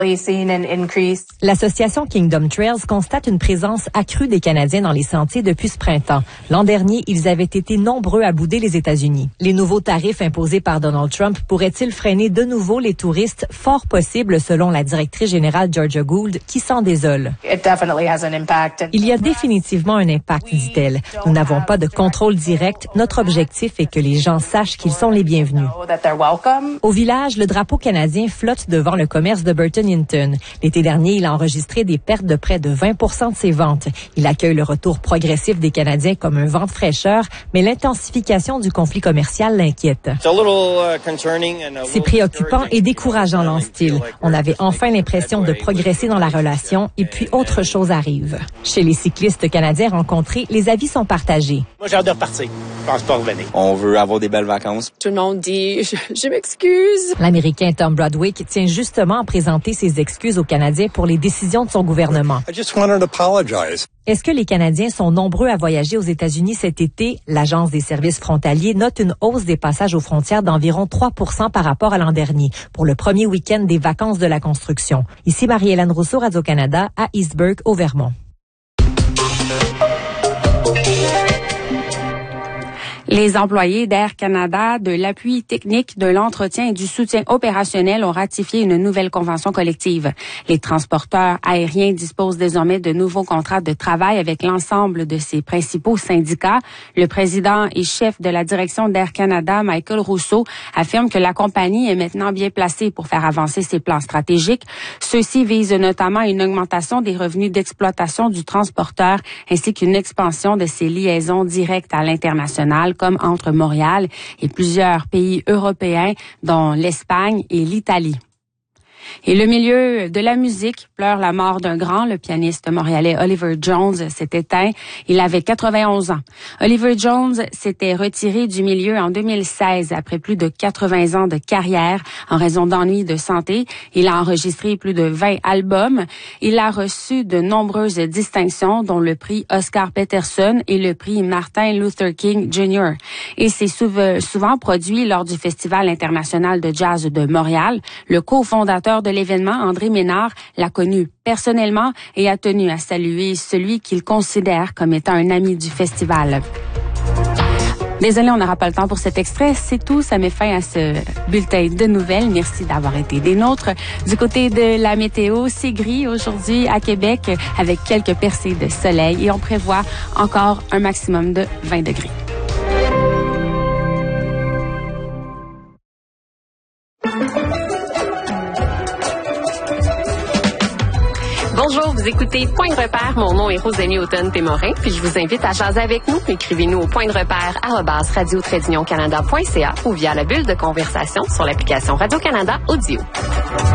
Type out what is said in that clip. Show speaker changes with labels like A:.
A: L'association Kingdom Trails constate une présence accrue des Canadiens dans les sentiers depuis ce printemps. L'an dernier, ils avaient été nombreux à bouder les États-Unis. Les nouveaux tarifs imposés par Donald Trump pourraient-ils freiner de nouveau les touristes? Fort possible, selon la directrice générale Georgia Gould, qui s'en désole. Il y a définitivement un impact, dit-elle. Nous n'avons pas de contrôle direct. Notre objectif est que les gens sachent qu'ils sont les bienvenus. Au village, le drapeau canadien flotte devant le commerce de Burton. L'été dernier, il a enregistré des pertes de près de 20% de ses ventes. Il accueille le retour progressif des Canadiens comme un vent de fraîcheur, mais l'intensification du conflit commercial l'inquiète. C'est préoccupant et décourageant, lance-t-il. On avait enfin l'impression de progresser dans la relation et puis autre chose arrive. Chez les cyclistes canadiens rencontrés, les avis sont partagés.
B: Moi, j'ai hâte de repartir. Je pense pas revenir.
C: On veut avoir des belles vacances.
D: Tout le monde dit « je m'excuse ».
A: L'Américain Tom Broadwick tient justement à présenter ses excuses aux Canadiens pour les décisions de son gouvernement. Est-ce que les Canadiens sont nombreux à voyager aux États-Unis cet été? L'Agence des services frontaliers note une hausse des passages aux frontières d'environ 3% par rapport à l'an dernier, pour le premier week-end des vacances de la construction. Ici Marie-Hélène Rousseau, Radio-Canada, à Eastburg, au Vermont.
E: Les employés d'Air Canada, de l'appui technique, de l'entretien et du soutien opérationnel ont ratifié une nouvelle convention collective. Les transporteurs aériens disposent désormais de nouveaux contrats de travail avec l'ensemble de ses principaux syndicats. Le président et chef de la direction d'Air Canada, Michael Rousseau, affirme que la compagnie est maintenant bien placée pour faire avancer ses plans stratégiques. Ceux-ci visent notamment une augmentation des revenus d'exploitation du transporteur ainsi qu'une expansion de ses liaisons directes à l'international, comme entre Montréal et plusieurs pays européens, dont l'Espagne et l'Italie. Et le milieu de la musique pleure la mort d'un grand. Le pianiste montréalais Oliver Jones s'est éteint. Il avait 91 ans. Oliver Jones s'était retiré du milieu en 2016 après plus de 80 ans de carrière en raison d'ennuis de santé. Il a enregistré plus de 20 albums. Il a reçu de nombreuses distinctions, dont le prix Oscar Peterson et le prix Martin Luther King Jr. Et s'est souvent produit lors du Festival international de jazz de Montréal. Le cofondateur de l'événement, André Ménard, l'a connu personnellement et a tenu à saluer celui qu'il considère comme étant un ami du festival. Désolé, on n'aura pas le temps pour cet extrait. C'est tout. Ça met fin à ce bulletin de nouvelles. Merci d'avoir été des nôtres. Du côté de la météo, c'est gris aujourd'hui à Québec avec quelques percées de soleil et on prévoit encore un maximum de 20 degrés.
D: Bonjour, vous écoutez Point de repère. Mon nom est Rosalie Houghton-Pémorin, puis je vous invite à jaser avec nous. Écrivez-nous au point-de-repère@radio-canada.ca ou via la bulle de conversation sur l'application Radio-Canada Audio.